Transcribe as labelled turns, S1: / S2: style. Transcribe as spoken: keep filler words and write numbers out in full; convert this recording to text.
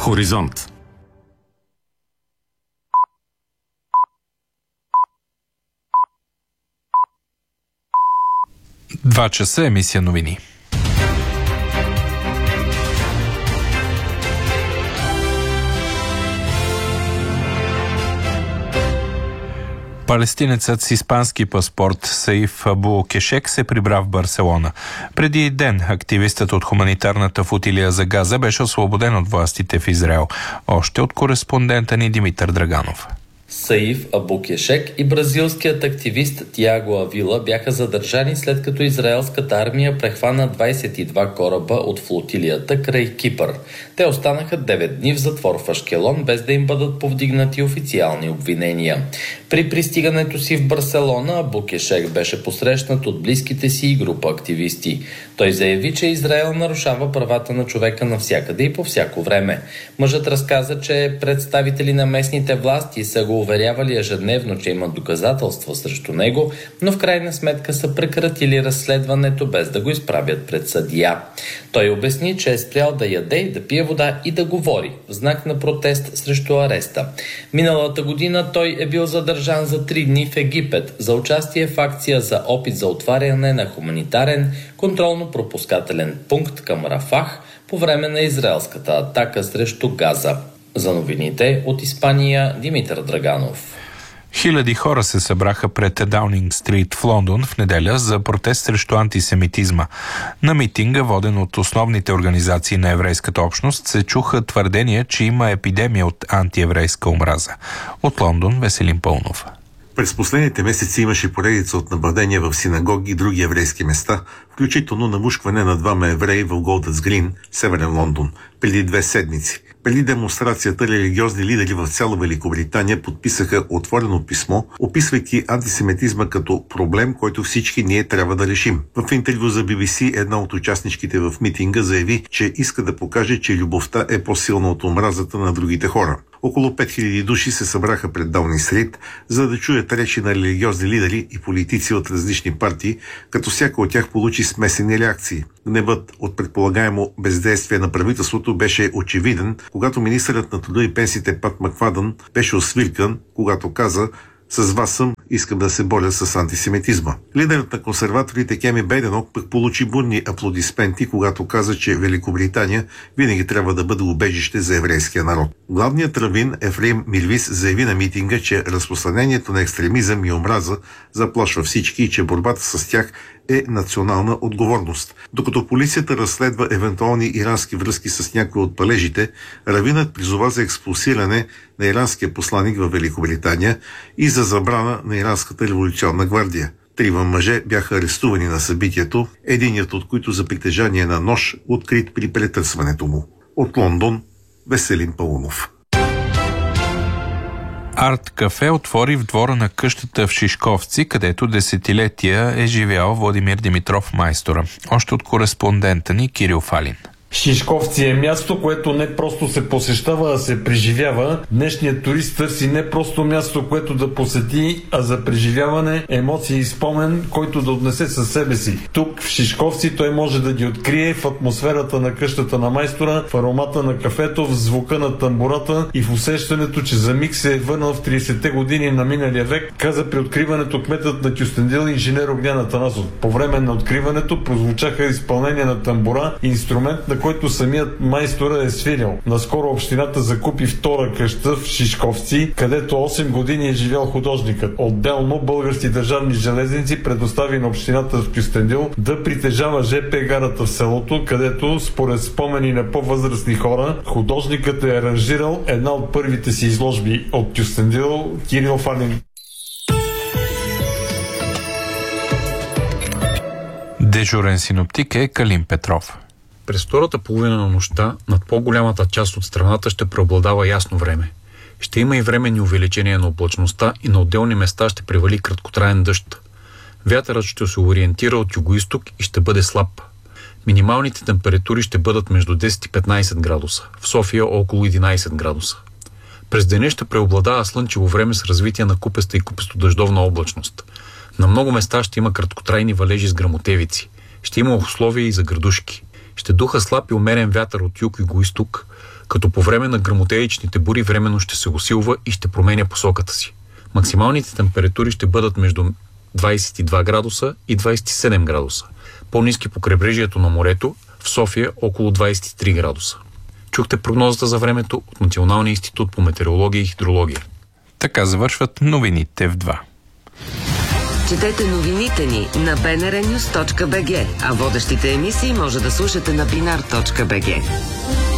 S1: Хоризонт.
S2: Два часа, емисия новини. Палестинецът с испански паспорт Саиф Абу Кешек се прибра в Барселона. Преди ден активистът от хуманитарната флотилия за Газа беше освободен от властите в Израел. Още от кореспондента ни Димитър Драганов.
S3: Саиф Абу Кешек и бразилският активист Тиаго Авила бяха задържани, след като израелската армия прехвана двадесет и два кораба от флотилията край Кипър. Те останаха девет дни в затвор в Ашкелон, без да им бъдат повдигнати официални обвинения. При пристигането си в Барселона Абу Кешек беше посрещнат от близките си и група активисти. Той заяви, че Израел нарушава правата на човека навсякъде и по всяко време. Мъжът разказа, че представители на местните власти са го уверявали ежедневно, че имат доказателства срещу него, но в крайна сметка са прекратили разследването, без да го изправят пред съдия. Той обясни, че е спрял да яде, да пие вода и да говори, в знак на протест срещу ареста. Миналата година той е бил задържан за три дни в Египет за участие в акция за опит за отваряне на хуманитарен контролно-пропускателен пункт към Рафах по време на израелската атака срещу Газа. За новините от Испания, Димитър Драганов.
S2: Хиляди хора се събраха пред Даунинг Стрит в Лондон в неделя за протест срещу антисемитизма. На митинга, воден от основните организации на еврейската общност, се чуха твърдения, че има епидемия от антиеврейска омраза. От Лондон, Веселин Пълнов.
S4: През последните месеци имаше поредица от нападения в синагоги и други еврейски места, включително намушкване на двама евреи в Голдърс Грин, северен Лондон, преди две седмици. Преди демонстрацията, религиозни лидери в цяла Великобритания подписаха отворено писмо, описвайки антисемитизма като проблем, който всички ние трябва да решим. В интервю за Би Би Си една от участничките в митинга заяви, че иска да покаже, че любовта е по-силна от омразата на другите хора. Около пет хиляди души се събраха пред Даунинг Стрит, за да чуят речи на религиозни лидери и политици от различни партии, като всяка от тях получи смесени реакции. Гневът от предполагаемо бездействие на правителството беше очевиден, когато министърът на труда и пенсиите Пат Макфадън беше освиркан, когато каза: „С вас съм, искам да се боря с антисемитизма“. Лидерът на консерваторите Кеми Бейденок пък получи бурни аплодисменти, когато каза, че Великобритания винаги трябва да бъде убежище за еврейския народ. Главният равин Ефрем Мирвис заяви на митинга, че разпространението на екстремизъм и омраза заплашва всички и че борбата с тях е национална отговорност. Докато полицията разследва евентуални ирански връзки с някои от палежите, равинът призова за експулсиране на иранския посланик в Великобритания и за забрана на иранската революционна гвардия. Трима мъже бяха арестувани на събитието, единият от които за притежание на нож, открит при претърсването му. От Лондон, Веселин Пълнов.
S2: Арт кафе отвори в двора на къщата в Шишковци, където десетилетия е живял Владимир Димитров майстора. Още от кореспондента ни Кирил Фалин.
S5: Шишковци е място, което не просто се посещава, а се преживява. Днешният турист търси не просто място, което да посети, а за преживяване, емоции и спомен, който да отнесе със себе си. Тук в Шишковци той може да ги открие в атмосферата на къщата на майстора, в аромата на кафето, в звука на тамбурата и в усещането, че за миг се е върнал в тридесетте години на миналия век, каза при откриването кметът на Кюстендил инженер Огнян Атанасов. По време на откриването прозвучаха изпълнение на тамбура, инструмент, на който самият майстора е свирил. Наскоро общината закупи втора къща в Шишковци, където осем години е живял художникът. Отделно Български държавни железници предостави на общината в Кюстендил да притежава жп гарата в селото, където според спомени на по-възрастни хора, художникът е аранжирал една от първите си изложби. От Кюстендил, Кирил Фалин.
S2: Дежурен синоптик е Калин Петров.
S6: През втората половина на нощта над по-голямата част от страната ще преобладава ясно време. Ще има и временни увеличения на облачността и на отделни места ще превали краткотраен дъжд. Вятърът ще се ориентира от югоизток и ще бъде слаб. Минималните температури ще бъдат между десет и петнайсет градуса, в София около единайсет градуса. През деня ще преобладава слънчево време с развитие на купеста и купесто-дъждовна облачност. На много места ще има краткотрайни валежи с гръмотевици. Ще има условия и за градушки. Ще духа слаб и умерен вятър от юг и югоизток, като по време на гръмотевичните бури временно ще се усилва и ще променя посоката си. Максималните температури ще бъдат между двадесет и два градуса и двадесет и седем градуса. По-ниски по крайбрежието на морето, в София около двадесет и три градуса. Чухте прогнозата за времето от Националния институт по метеорология и хидрология.
S2: Така завършват новините в два.
S1: Четете новините ни на би ен ар нюс точка би джи, а водещите емисии може да слушате на бинар точка би джи.